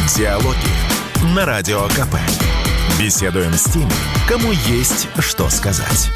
Диалоги на Радио КП. Беседуем с теми, кому есть что сказать.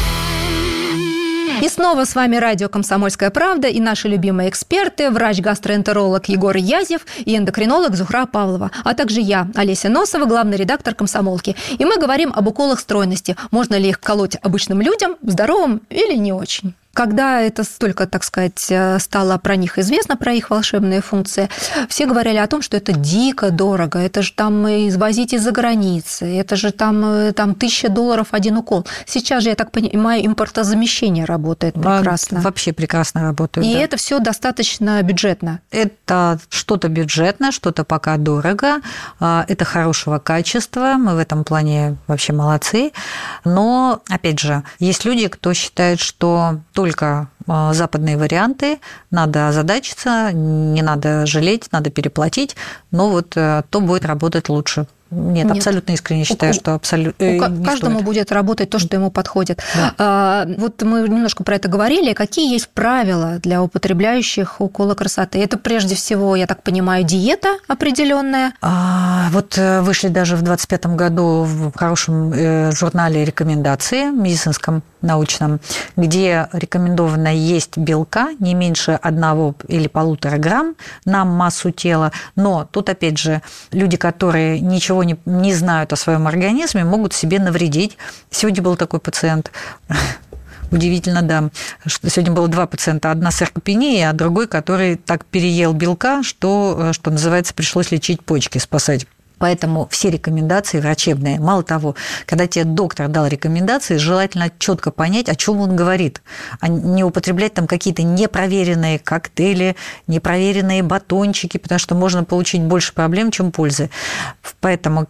И снова с вами радио «Комсомольская правда» и наши любимые эксперты, врач-гастроэнтеролог Егор Язев и эндокринолог Зухра Павлова, а также я, Олеся Носова, главный редактор «Комсомолки». И мы говорим об уколах стройности. Можно ли их колоть обычным людям, здоровым или не очень? Когда это столько, так сказать, стало про них известно, про их волшебные функции, все говорили о том, что это дико дорого, это же там извозить из-за границы, это же там $1000 один укол. Сейчас же, я так понимаю, импортозамещение работает прекрасно. Вообще прекрасно работает. И это все достаточно бюджетно. Это что-то бюджетное, что-то пока дорого, это хорошего качества, мы в этом плане вообще молодцы. Но, опять же, есть люди, кто считает, что только западные варианты, надо озадачиться, не надо жалеть, надо переплатить, но вот то будет работать лучше. Нет, абсолютно искренне считаю, что абсолютно каждому будет работать то, что ему подходит. Да. Вот мы немножко про это говорили. Какие есть правила для употребляющих уколы красоты? Это прежде всего, я так понимаю, диета определенная. Вот вышли даже в 2025 году в хорошем журнале рекомендации медицинском, научном, где рекомендовано есть белка не меньше 1 или 1,5 грамм на массу тела. Но тут, опять же, люди, которые ничего не знают о своем организме, могут себе навредить. Сегодня был такой пациент, удивительно, да, что сегодня было 2 пациента, одна с саркопенией, а другой, который так переел белка, что называется, пришлось лечить почки, спасать. Поэтому все рекомендации врачебные. Мало того, когда тебе доктор дал рекомендации, желательно четко понять, о чем он говорит, а не употреблять там какие-то непроверенные коктейли, непроверенные батончики, потому что можно получить больше проблем, чем пользы. Поэтому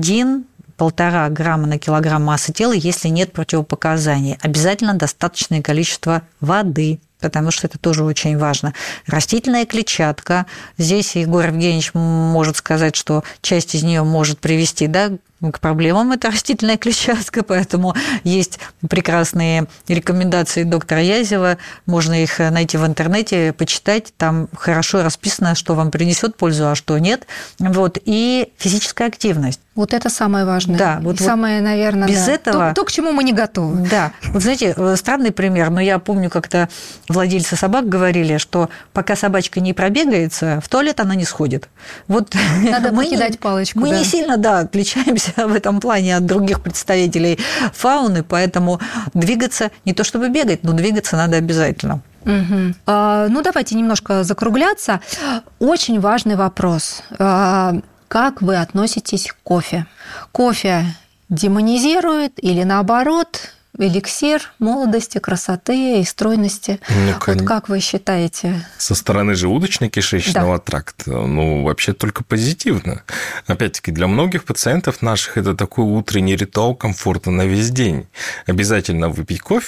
1-1,5 грамма на килограмм массы тела, если нет противопоказаний. Обязательно достаточное количество воды, потому что это тоже очень важно. Растительная клетчатка. Здесь Егор Евгеньевич может сказать, что часть из нее может привести, да, к проблемам. Это растительная клетчатка, поэтому есть прекрасные рекомендации доктора Язева. Можно их найти в интернете, почитать. Там хорошо расписано, что вам принесет пользу, а что нет. Вот. И физическая активность. Вот это самое важное. Да, вот самое, наверное, без этого... То, к чему мы не готовы. Да. Вот знаете, странный пример, но я помню, как-то владельцы собак говорили, что пока собачка не пробегается, в туалет она не сходит. Вот надо покидать палочку. Мы не сильно, отличаемся в этом плане от других представителей фауны, поэтому двигаться, не то чтобы бегать, но двигаться надо обязательно. Угу. Давайте немножко закругляться. Очень важный вопрос. Как вы относитесь к кофе? Кофе демонизирует или наоборот эликсир молодости, красоты и стройности? Вот как вы считаете? Со стороны желудочно-кишечного тракта, вообще только позитивно. Опять-таки, для многих пациентов наших это такой утренний ритуал комфорта на весь день. Обязательно выпить кофе,